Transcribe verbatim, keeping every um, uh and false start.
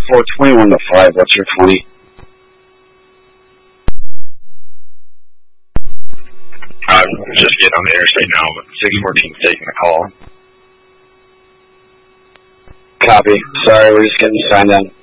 four, twenty-one to five, what's your twenty? I'm just getting on the interstate now, but six fourteen is taking the call. Copy. Sorry, we're just getting signed in.